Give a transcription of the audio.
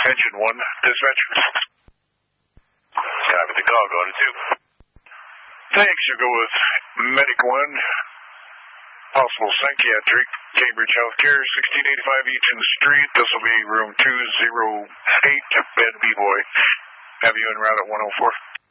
Engine 1, dispatch. Copy the call, go to 2. Thanks, you'll go with Medic 1. Possible psychiatric, Cambridge Healthcare, 1685 Eaton Street. This will be room 208, bed B-boy. Have you en route at 104.